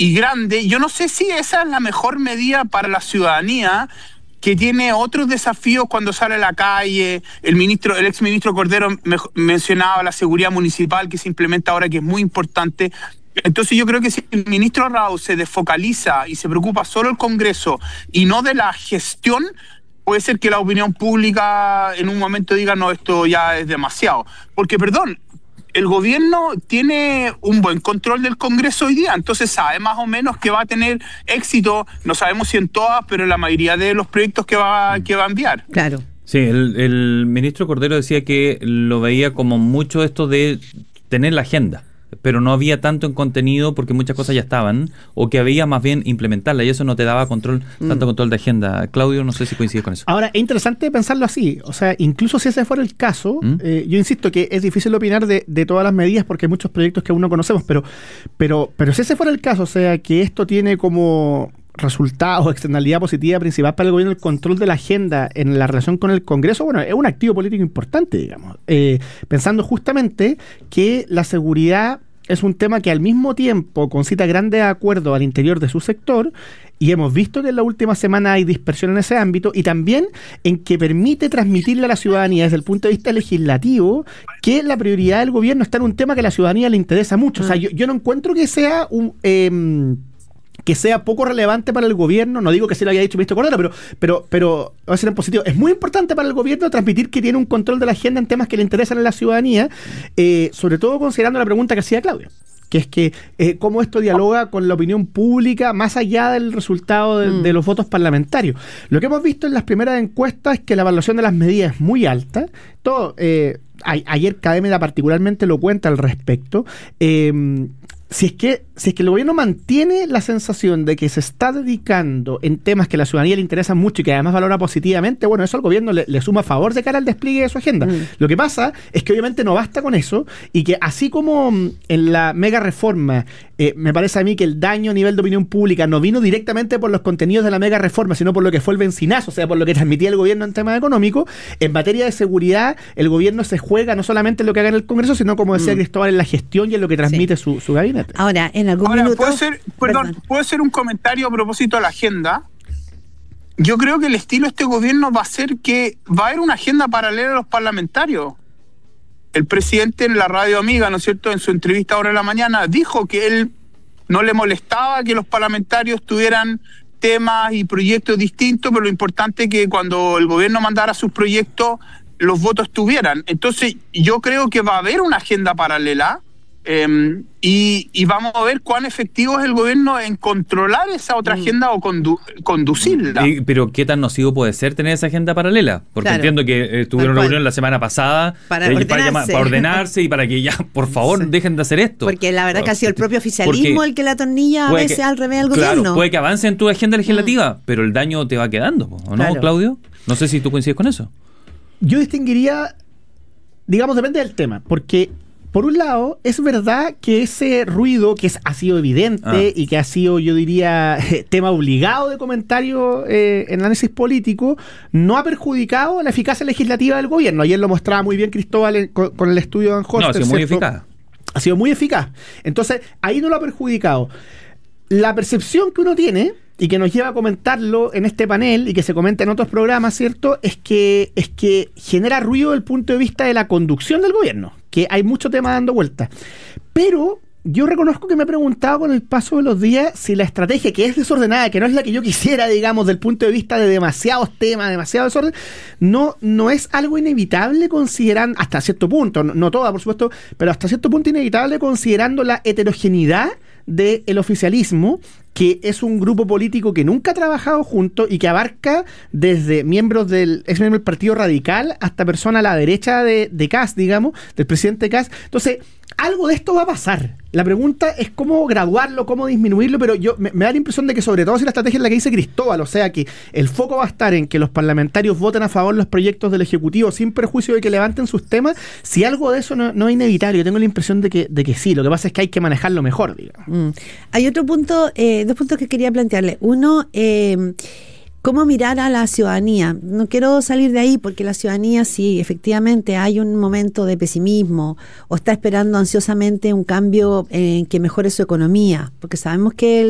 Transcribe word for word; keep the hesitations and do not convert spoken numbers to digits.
y grande. Yo no sé si esa es la mejor medida para la ciudadanía, que tiene otros desafíos cuando sale a la calle. El ministro, el exministro Cordero me, mencionaba la seguridad municipal que se implementa ahora, que es muy importante. Entonces yo creo que si el ministro Arauz se desfocaliza y se preocupa solo del Congreso y no de la gestión, puede ser que la opinión pública en un momento diga, no, esto ya es demasiado. Porque, perdón, el gobierno tiene un buen control del Congreso hoy día, entonces sabe más o menos que va a tener éxito, no sabemos si en todas, pero en la mayoría de los proyectos que va, que va a enviar. Claro. Sí, el, el ministro Cordero decía que lo veía como mucho esto de tener la agenda, pero no había tanto en contenido porque muchas cosas ya estaban, o que había más bien implementarla, y eso no te daba control, mm. tanto control de agenda. Claudio, no sé si coincides con eso. Ahora, es interesante pensarlo así, o sea, incluso si ese fuera el caso, ¿Mm? eh, yo insisto que es difícil opinar de, de todas las medidas porque hay muchos proyectos que aún no conocemos, pero, pero, pero si ese fuera el caso, o sea, que esto tiene como resultado o externalidad positiva principal para el gobierno el control de la agenda en la relación con el Congreso, bueno, es un activo político importante, digamos, eh, pensando justamente que la seguridad es un tema que al mismo tiempo concita grandes acuerdos al interior de su sector, y hemos visto que en la última semana hay dispersión en ese ámbito, y también en que permite transmitirle a la ciudadanía desde el punto de vista legislativo que la prioridad del gobierno está en un tema que a la ciudadanía le interesa mucho. Mm. O sea, yo, yo no encuentro que sea un... Eh, que sea poco relevante para el gobierno, no digo que se lo haya dicho el ministro Cordero, pero, pero, pero va a ser en positivo. Es muy importante para el gobierno transmitir que tiene un control de la agenda en temas que le interesan a la ciudadanía, eh, sobre todo considerando la pregunta que hacía Claudia, que es que eh, cómo esto dialoga con la opinión pública más allá del resultado de, mm. de los votos parlamentarios. Lo que hemos visto en las primeras encuestas es que la evaluación de las medidas es muy alta. Todo, eh, a, ayer Cademeda particularmente lo cuenta al respecto. Eh, Si es que si es que el gobierno mantiene la sensación de que se está dedicando en temas que a la ciudadanía le interesan mucho y que además valora positivamente, bueno, eso al gobierno le, le suma favor de cara al despliegue de su agenda. Mm. Lo que pasa es que obviamente no basta con eso, y que así como en la mega reforma, eh, me parece a mí que el daño a nivel de opinión pública no vino directamente por los contenidos de la mega reforma, sino por lo que fue el bencinazo, o sea, por lo que transmitía el gobierno en temas económicos. En materia de seguridad, el gobierno se juega no solamente en lo que haga en el Congreso, sino, como decía mm. Cristóbal, en la gestión y en lo que transmite sí. su, su gabinete. Ahora, en algún Ahora, minuto... ¿puedo hacer, perdón, perdón. ¿puedo hacer un comentario a propósito de la agenda? Yo creo que el estilo de este gobierno va a ser que va a haber una agenda paralela a los parlamentarios. El presidente en la radio amiga, ¿no es cierto?, en su entrevista ahora en la mañana, dijo que él no le molestaba que los parlamentarios tuvieran temas y proyectos distintos, pero lo importante es que cuando el gobierno mandara sus proyectos, los votos estuvieran. Entonces, yo creo que va a haber una agenda paralela. Eh, y, y vamos a ver cuán efectivo es el gobierno en controlar esa otra agenda o condu- conducirla. Y, pero qué tan nocivo puede ser tener esa agenda paralela, porque claro. entiendo que eh, tuvieron una reunión la semana pasada para, eh, ordenarse. Para, llamar, para ordenarse y para que ya, por favor, sí. dejen de hacer esto. Porque la verdad que ha sido el propio oficialismo porque el que la atornilla a veces que, al revés al claro, gobierno. Puede que avance en tu agenda legislativa, mm. pero el daño te va quedando, ¿o no, claro. Claudio? No sé si tú coincides con eso. Yo distinguiría, digamos, depende del tema, porque por un lado, es verdad que ese ruido que es, ha sido evidente ah. y que ha sido, yo diría, tema obligado de comentario eh, en el análisis político, no ha perjudicado la eficacia legislativa del gobierno. Ayer lo mostraba muy bien Cristóbal en, con, con el estudio de Van Holster. No, ha sido muy eficaz. Ha sido muy eficaz. Entonces, ahí no lo ha perjudicado. La percepción que uno tiene, y que nos lleva a comentarlo en este panel y que se comenta en otros programas, ¿cierto?, es que, es que genera ruido desde el punto de vista de la conducción del gobierno, que hay mucho tema dando vueltas. Pero yo reconozco que me he preguntado con el paso de los días si la estrategia, que es desordenada, que no es la que yo quisiera, digamos, del punto de vista de demasiados temas, demasiado desorden, no, no es algo inevitable considerando, hasta cierto punto, no, no toda, por supuesto, pero hasta cierto punto inevitable considerando la heterogeneidad del oficialismo, que es un grupo político que nunca ha trabajado junto y que abarca desde miembros del ex miembro del Partido Radical hasta personas a la derecha de, de Kast, digamos, del presidente Kast. Entonces, algo de esto va a pasar. La pregunta es cómo graduarlo, cómo disminuirlo, pero yo me, me da la impresión de que, sobre todo si la estrategia es la que dice Cristóbal, o sea que el foco va a estar en que los parlamentarios voten a favor los proyectos del Ejecutivo sin perjuicio de que levanten sus temas. Si algo de eso no, no es inevitable, yo tengo la impresión de que, de que sí. Lo que pasa es que hay que manejarlo mejor, digamos. Mm. Hay otro punto, eh, dos puntos que quería plantearle. Uno, eh, ¿cómo mirar a la ciudadanía? No quiero salir de ahí porque la ciudadanía, sí, efectivamente hay un momento de pesimismo o está esperando ansiosamente un cambio en que mejore su economía, porque sabemos que el